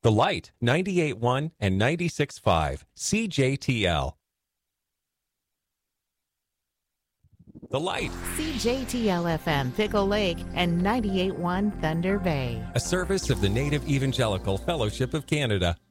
The Light, 98.1 and 96.5, CJTL. The Light, CJTL-FM, Pickle Lake, and 98.1 Thunder Bay. a service of the Native Evangelical Fellowship of Canada.